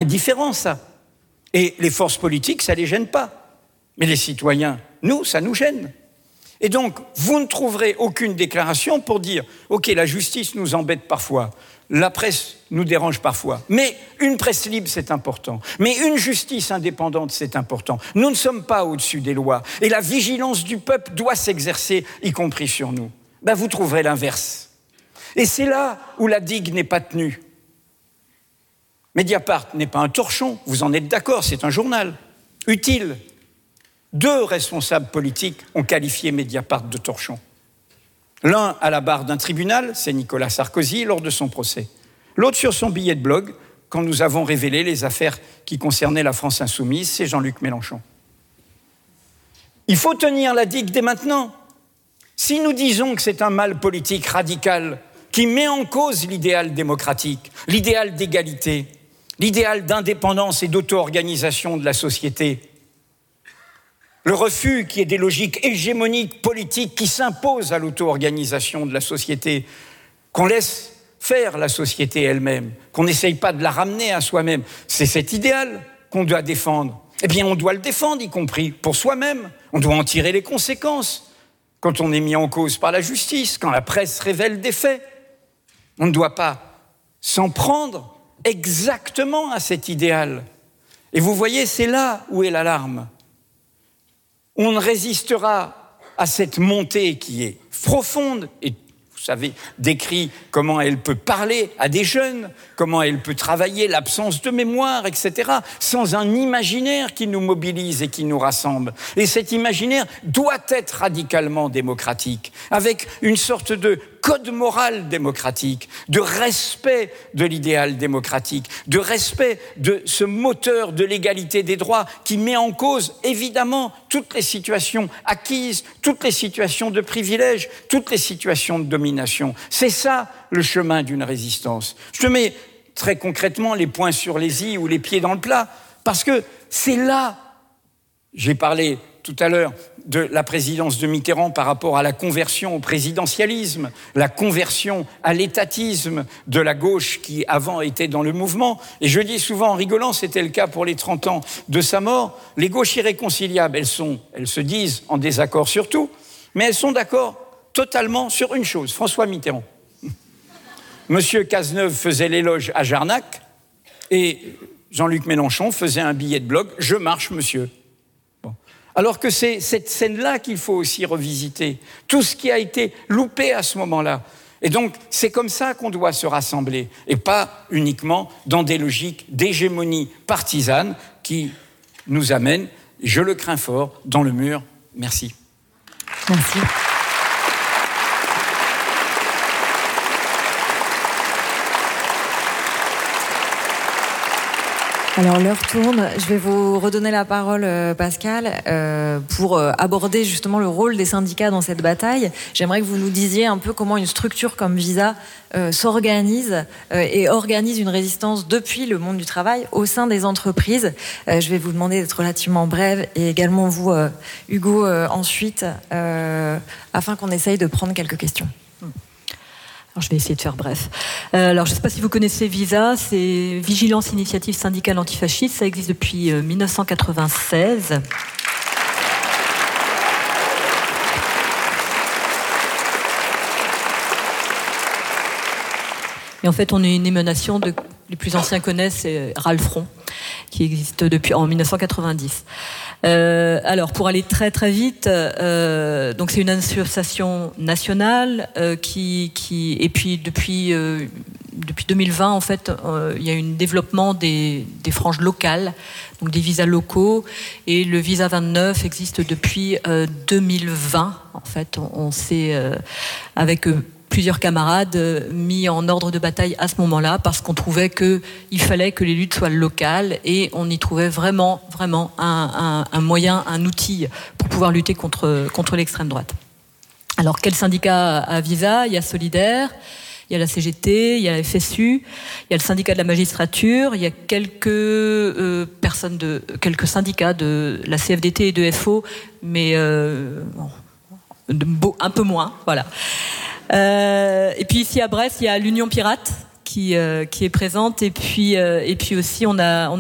indifférent, ça. Et les forces politiques, ça ne les gêne pas. Mais les citoyens, nous, ça nous gêne. Et donc, vous ne trouverez aucune déclaration pour dire « Ok, la justice nous embête parfois, la presse nous dérange parfois, mais une presse libre, c'est important. Mais une justice indépendante, c'est important. Nous ne sommes pas au-dessus des lois. Et la vigilance du peuple doit s'exercer, y compris sur nous. » Vous trouverez l'inverse. Et c'est là où la digue n'est pas tenue. Mediapart n'est pas un torchon, vous en êtes d'accord, c'est un journal utile. 2 responsables politiques ont qualifié Mediapart de torchon. L'un à la barre d'un tribunal, c'est Nicolas Sarkozy lors de son procès. L'autre sur son billet de blog, quand nous avons révélé les affaires qui concernaient la France insoumise, c'est Jean-Luc Mélenchon. Il faut tenir la digue dès maintenant. Si nous disons que c'est un mal politique radical qui met en cause l'idéal démocratique, l'idéal d'égalité, l'idéal d'indépendance et d'auto-organisation de la société, le refus qui est des logiques hégémoniques politiques qui s'imposent à l'auto-organisation de la société, qu'on laisse faire la société elle-même, qu'on n'essaye pas de la ramener à soi-même, c'est cet idéal qu'on doit défendre. Eh bien, on doit le défendre, y compris pour soi-même. On doit en tirer les conséquences. Quand on est mis en cause par la justice, quand la presse révèle des faits, on ne doit pas s'en prendre exactement à cet idéal. Et vous voyez, c'est là où est l'alarme. On ne résistera à cette montée qui est profonde et vous savez, décrit comment elle peut parler à des jeunes, comment elle peut travailler l'absence de mémoire, etc., sans un imaginaire qui nous mobilise et qui nous rassemble. Et cet imaginaire doit être radicalement démocratique, avec une sorte de code moral démocratique, de respect de l'idéal démocratique, de respect de ce moteur de l'égalité des droits qui met en cause, évidemment, toutes les situations acquises, toutes les situations de privilège, toutes les situations de domination. C'est ça, le chemin d'une résistance. Je te mets très concrètement les points sur les i ou les pieds dans le plat, parce que c'est là, j'ai parlé tout à l'heure de la présidence de Mitterrand par rapport à la conversion au présidentialisme, la conversion à l'étatisme de la gauche qui avant était dans le mouvement. Et je dis souvent en rigolant, c'était le cas pour les 30 ans de sa mort, les gauches irréconciliables, elles se disent en désaccord sur tout, mais elles sont d'accord totalement sur une chose, François Mitterrand. Monsieur Cazeneuve faisait l'éloge à Jarnac et Jean-Luc Mélenchon faisait un billet de blog « Je marche, monsieur ». Alors que c'est cette scène-là qu'il faut aussi revisiter, tout ce qui a été loupé à ce moment-là. Et donc, c'est comme ça qu'on doit se rassembler, et pas uniquement dans des logiques d'hégémonie partisane qui nous amènent, je le crains fort, dans le mur. Merci. Merci. Alors l'heure tourne, je vais vous redonner la parole Pascal pour aborder justement le rôle des syndicats dans cette bataille. J'aimerais que vous nous disiez un peu comment une structure comme Visa s'organise et organise une résistance depuis le monde du travail au sein des entreprises. Je vais vous demander d'être relativement brève et également vous Hugo ensuite afin qu'on essaye de prendre quelques questions. Alors, je vais essayer de faire bref. Alors, je ne sais pas si vous connaissez Visa, c'est Vigilance Initiative Syndicale Antifasciste, ça existe depuis 1996. Et en fait, on est une émanation de, les plus anciens connaissent, c'est Ralph Front, qui existe depuis en 1990. Alors, pour aller très très vite, donc c'est une association nationale qui et puis depuis 2020 en fait, il y a eu un développement des franges locales, donc des visas locaux, et le visa 29 existe depuis 2020. En fait, on s'est avec plusieurs camarades mis en ordre de bataille à ce moment-là parce qu'on trouvait qu'il fallait que les luttes soient locales et on y trouvait vraiment un moyen, un outil pour pouvoir lutter contre l'extrême droite. Alors, quel syndicat à Visa ? Il y a Solidaire, il y a la CGT, il y a la FSU, il y a le syndicat de la magistrature, il y a quelques syndicats de la CFDT et de FO, mais un peu moins, voilà. Et puis ici à Brest, il y a l'Union Pirate qui est présente, et puis aussi on a